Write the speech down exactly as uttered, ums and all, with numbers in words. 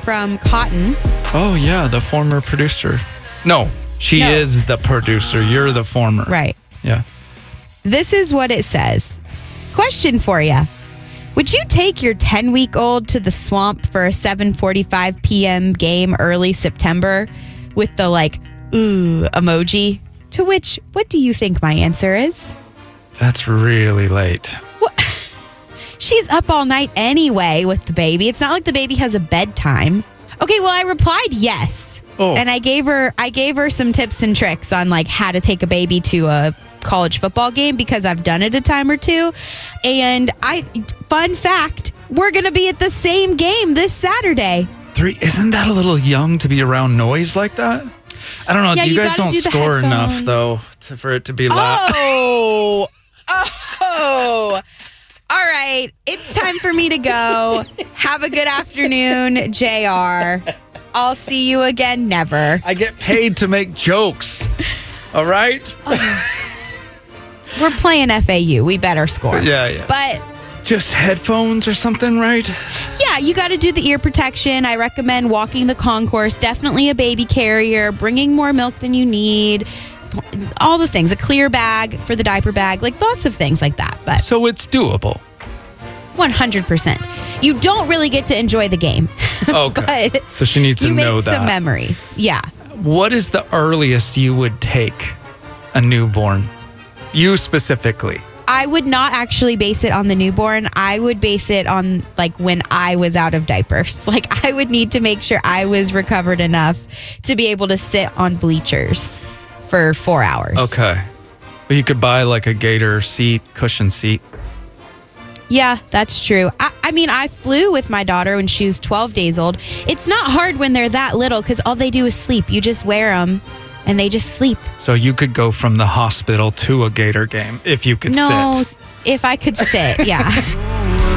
from Cotton. Oh, yeah, the former producer. No, she No. is the producer. You're the former. Right. Yeah. This is what it says. Question for you. Would you take your ten-week-old to the swamp for a seven forty-five p.m. game early September with the, like, ooh emoji? To which, what do you think my answer is? That's really late. What? She's up all night anyway with the baby. It's not like the baby has a bedtime. Okay, well, I replied yes. Oh. And I gave her I gave her some tips and tricks on like how to take a baby to a college football game because I've done it a time or two. And I fun fact, we're going to be at the same game this Saturday. Three, isn't that a little young to be around noise like that? I don't know. Yeah, you, you guys gotta don't do the score enough, headphones. though, to, for it to be loud. Oh. Oh. All right. It's time for me to go. Have a good afternoon, J R. I'll see you again never. I get paid to make jokes. All right? We're playing F A U. We better score. Yeah, yeah. But Just headphones or something, right? yeah, you got to do the ear protection. I recommend walking the concourse. Definitely a baby carrier. Bringing more milk than you need. All the things. A clear bag for the diaper bag. Like lots of things like that. But So it's doable. one hundred percent. You don't really get to enjoy the game. Okay. But So she needs to you know make that. some memories. Yeah. What is the earliest you would take a newborn? You specifically. I would not actually base it on the newborn. I would base it on like when I was out of diapers. Like I would need to make sure I was recovered enough to be able to sit on bleachers for four hours. Okay. But you could buy like a gator seat, cushion seat. Yeah, that's true. I, I mean, I flew with my daughter when she was twelve days old. It's not hard when they're that little because all they do is sleep. You just wear them and they just sleep. So you could go from the hospital to a gator game if you could No, sit. if I could sit, yeah.